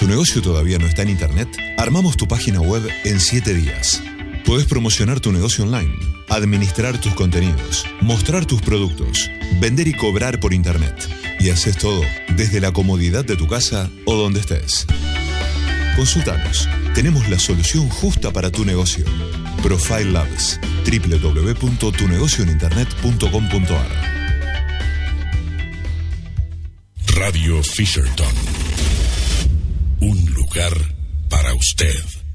¿Tu negocio todavía no está en internet? Armamos tu página web en 7 días. Podés promocionar tu negocio online, administrar tus contenidos, mostrar tus productos, vender y cobrar por internet. Y haces todo desde la comodidad de tu casa o donde estés. Consultanos. Tenemos la solución justa para tu negocio. Profile Labs. www.tunegocioeninternet.com.ar. Radio Fisherton. Un lugar para usted.